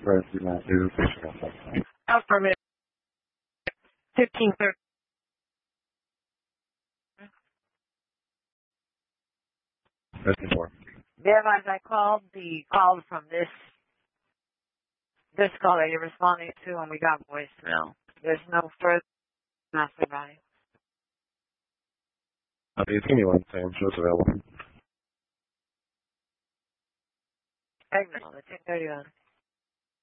Affirmative. 1530. Thereby, I called the call from this call that you're responding to, and we got voicemail. There's no further master value. Please give me one second. Show's available. Signal, the 1031.